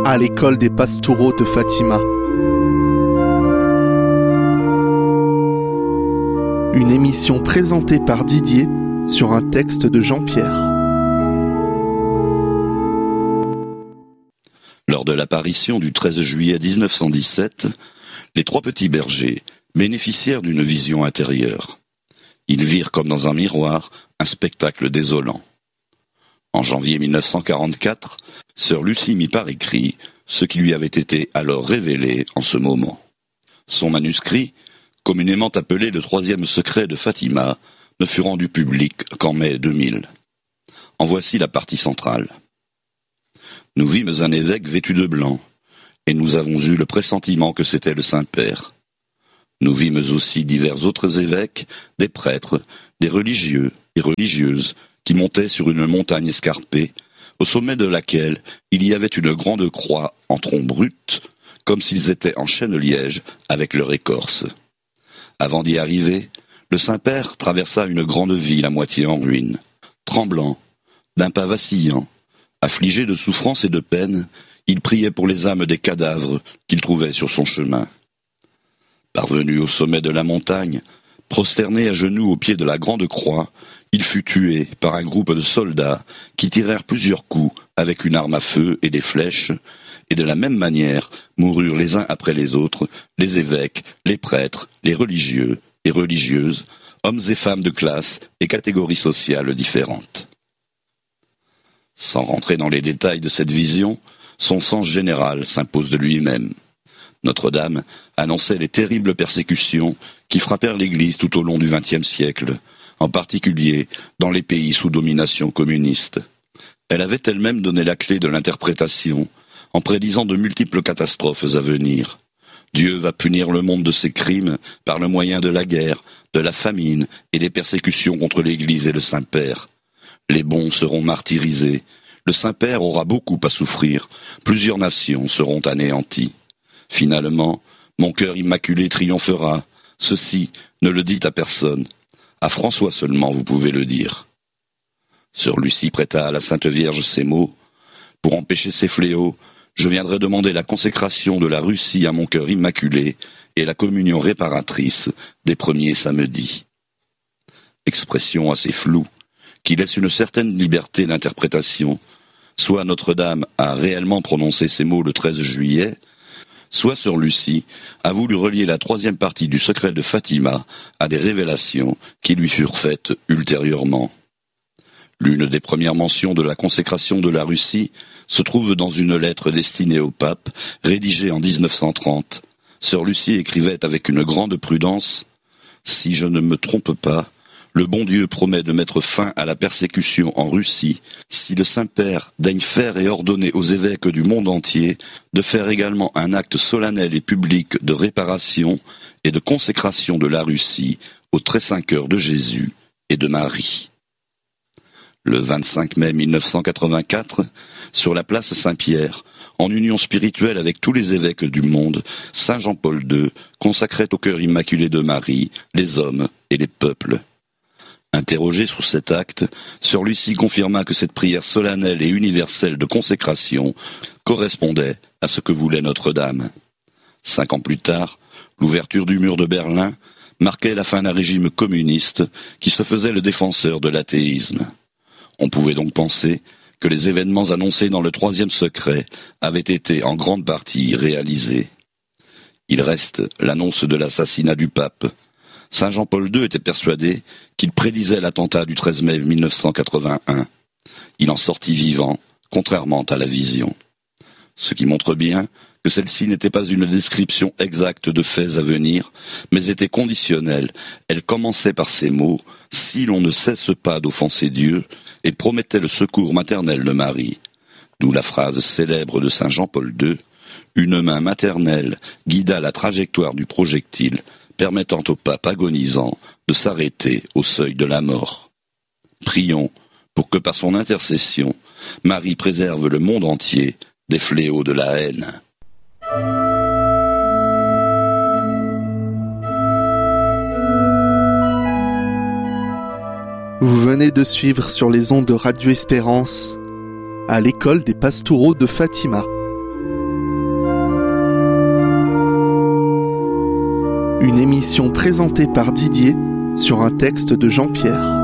à l'école des Pastoureaux de Fatima. Une émission présentée par Didier sur un texte de Jean-Pierre. Lors de l'apparition du 13 juillet 1917, les trois petits bergers bénéficièrent d'une vision intérieure. Ils virent comme dans un miroir un spectacle désolant. En janvier 1944, sœur Lucie mit par écrit ce qui lui avait été alors révélé en ce moment. Son manuscrit, communément appelé le troisième secret de Fatima, ne fut rendu public qu'en mai 2000. En voici la partie centrale. Nous vîmes un évêque vêtu de blanc, et nous avons eu le pressentiment que c'était le Saint-Père. Nous vîmes aussi divers autres évêques, des prêtres, des religieux et religieuses, qui montaient sur une montagne escarpée, au sommet de laquelle il y avait une grande croix en tronc brut, comme s'ils étaient en chêne-liège avec leur écorce. Avant d'y arriver, le Saint-Père traversa une grande ville à moitié en ruine. Tremblant, d'un pas vacillant, affligé de souffrance et de peine, il priait pour les âmes des cadavres qu'il trouvait sur son chemin. Parvenu au sommet de la montagne, prosterné à genoux au pied de la grande croix, il fut tué par un groupe de soldats qui tirèrent plusieurs coups avec une arme à feu et des flèches, et de la même manière moururent les uns après les autres les évêques, les prêtres, les religieux et religieuses, hommes et femmes de classes et catégories sociales différentes. Sans rentrer dans les détails de cette vision, son sens général s'impose de lui-même. Notre-Dame annonçait les terribles persécutions qui frappèrent l'Église tout au long du XXe siècle, en particulier dans les pays sous domination communiste. Elle avait elle-même donné la clé de l'interprétation, en prédisant de multiples catastrophes à venir. Dieu va punir le monde de ses crimes par le moyen de la guerre, de la famine et des persécutions contre l'Église et le Saint-Père. Les bons seront martyrisés, le Saint-Père aura beaucoup à souffrir, plusieurs nations seront anéanties. Finalement, mon cœur immaculé triomphera. Ceci, ne le dites à personne. À François seulement vous pouvez le dire. Sœur Lucie prêta à la Sainte Vierge ces mots. Pour empêcher ces fléaux, je viendrai demander la consécration de la Russie à mon cœur immaculé et la communion réparatrice des premiers samedis. Expression assez floue, qui laisse une certaine liberté d'interprétation. Soit Notre-Dame a réellement prononcé ces mots le 13 juillet, soit sœur Lucie a voulu relier la troisième partie du secret de Fatima à des révélations qui lui furent faites ultérieurement. L'une des premières mentions de la consécration de la Russie se trouve dans une lettre destinée au pape, rédigée en 1930. Sœur Lucie écrivait avec une grande prudence « Si je ne me trompe pas, le bon Dieu promet de mettre fin à la persécution en Russie si le Saint-Père daigne faire et ordonner aux évêques du monde entier de faire également un acte solennel et public de réparation et de consécration de la Russie au très saint cœur de Jésus et de Marie. » Le 25 mai 1984, sur la place Saint-Pierre, en union spirituelle avec tous les évêques du monde, Saint Jean-Paul II consacrait au cœur immaculé de Marie les hommes et les peuples. Interrogée sur cet acte, sœur Lucie confirma que cette prière solennelle et universelle de consécration correspondait à ce que voulait Notre-Dame. 5 ans plus tard, l'ouverture du mur de Berlin marquait la fin d'un régime communiste qui se faisait le défenseur de l'athéisme. On pouvait donc penser que les événements annoncés dans le troisième secret avaient été en grande partie réalisés. Il reste l'annonce de l'assassinat du pape. Saint Jean-Paul II était persuadé qu'il prédisait l'attentat du 13 mai 1981. Il en sortit vivant, contrairement à la vision. Ce qui montre bien que celle-ci n'était pas une description exacte de faits à venir, mais était conditionnelle. Elle commençait par ces mots « Si l'on ne cesse pas d'offenser Dieu » et promettait le secours maternel de Marie. D'où la phrase célèbre de Saint Jean-Paul II « Une main maternelle guida la trajectoire du projectile, permettant au pape agonisant de s'arrêter au seuil de la mort. » Prions pour que par son intercession, Marie préserve le monde entier des fléaux de la haine. Vous venez de suivre sur les ondes de Radio Espérance à l'école des Pastoureaux de Fatima. Une émission présentée par Didier sur un texte de Jean-Pierre.